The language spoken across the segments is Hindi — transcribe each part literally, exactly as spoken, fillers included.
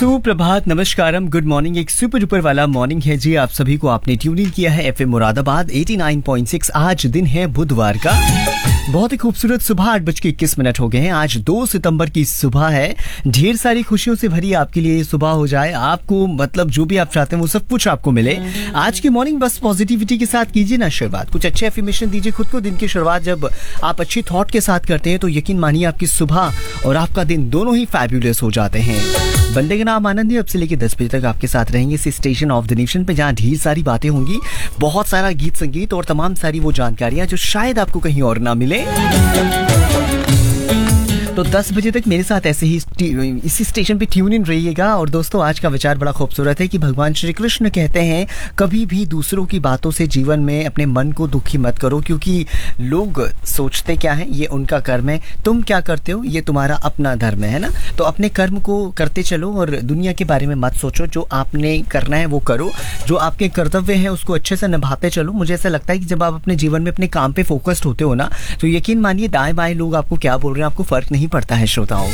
सुप्रभात, नमस्कारम, गुड मॉर्निंग। एक सुपर डुपर वाला मॉर्निंग है जी। आप सभी को आपने ट्यून इन किया है एफएम मुरादाबाद नवासी पॉइंट सिक्स। आज दिन है बुधवार का। बहुत ही खूबसूरत सुबह आठ बज के इक्कीस मिनट हो गए हैं। आज दो सितंबर की सुबह है। ढेर सारी खुशियों से भरी आपके लिए सुबह हो जाए। आपको मतलब जो भी आप चाहते हैं वो सब कुछ आपको मिले। आज की मॉर्निंग बस पॉजिटिविटी के साथ कीजिए ना शुरुआत। कुछ अच्छे एफर्मेशन दीजिए खुद को। दिन की शुरुआत जब आप अच्छी थॉट के साथ करते हैं तो यकीन मानिए आपकी सुबह और आपका दिन दोनों ही फैब्युलस हो जाते हैं। बंदे का नाम आनंद है। अब से लेकर दस बजे तक आपके साथ रहेंगे इस स्टेशन ऑफ द नेशन पे, जहाँ ढेर सारी बातें होंगी, बहुत सारा गीत संगीत और तमाम सारी वो जानकारियां जो शायद आपको कहीं और ना मिले। तो दस बजे तक मेरे साथ ऐसे ही इसी स्टेशन पे ट्यून इन रहिएगा। और दोस्तों, आज का विचार बड़ा खूबसूरत है कि भगवान श्री कृष्ण कहते हैं कभी भी दूसरों की बातों से जीवन में अपने मन को दुखी मत करो, क्योंकि लोग सोचते क्या है ये उनका कर्म है, तुम क्या करते हो ये तुम्हारा अपना धर्म है ना। तो अपने कर्म को करते चलो और दुनिया के बारे में मत सोचो। जो आपने करना है वो करो, जो आपके कर्तव्य है उसको अच्छे से निभाते चलो। मुझे ऐसा लगता है कि जब आप अपने जीवन में अपने काम पे फोकस्ड होते हो ना, तो यकीन मानिए दाएं बाएं लोग आपको क्या बोल रहे हैं आपको फर्क नहीं पड़ता है श्रोताओं।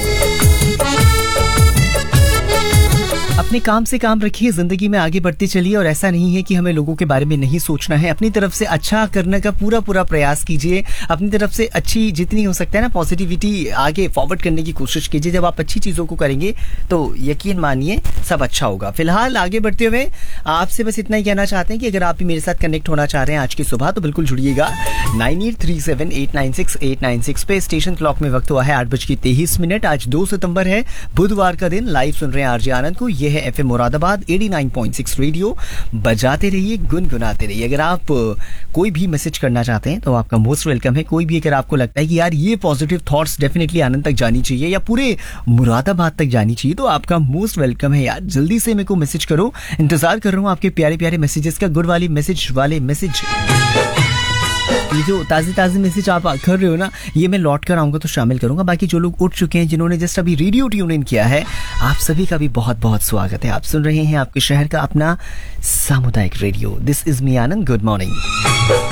अपने काम से काम रखिए, जिंदगी में आगे बढ़ते चलिए। और ऐसा नहीं है कि हमें लोगों के बारे में नहीं सोचना है। अपनी तरफ से अच्छा करने का पूरा पूरा प्रयास कीजिए। अपनी तरफ से अच्छी जितनी हो सकता है ना पॉजिटिविटी आगे फॉरवर्ड करने की कोशिश कीजिए। जब आप अच्छी चीजों को करेंगे तो यकीन मानिए सब अच्छा होगा। फिलहाल आगे बढ़ते हुए आपसे बस इतना ही कहना चाहते हैं कि अगर आप भी मेरे साथ कनेक्ट होना चाह रहे हैं आज की सुबह तो बिल्कुल जुड़िएगा nine eight three seven eight nine six eight nine six पे। स्टेशन क्लॉक में वक्त हुआ है आठ बज के तेईस मिनट। आज दो सितंबर है, बुधवार का दिन। लाइव सुन रहे हैं आरजे आनंद को। ये है एफएम मुरादाबाद नवासी पॉइंट सिक्स रेडियो। बजाते रहिए, गुनगुनाते रहिए। अगर आप कोई भी मैसेज करना चाहते हैं तो आपका मोस्ट वेलकम है। कोई भी अगर आपको लगता है कि यार ये पॉजिटिव थॉट्स डेफिनेटली आनंद तक जानी चाहिए या पूरे मुरादाबाद तक जानी चाहिए, तो आपका मोस्ट वेलकम है यार। जल्दी से मेरे को मैसेज करो। इंतजार कर रहा हूँ आपके प्यारे प्यारे मैसेजेस का। गुड वाली मैसेज वाले मैसेज, ये जो ताज़ी ताज़ी मैसेज आप कर रहे हो ना, ये मैं लौट कर आऊँगा तो शामिल करूँगा। बाकी जो लोग उठ चुके हैं, जिन्होंने जस्ट अभी रेडियो ट्यून इन किया है, आप सभी का भी बहुत बहुत स्वागत है। आप सुन रहे हैं आपके शहर का अपना सामुदायिक radio. This is me Anand. Good morning.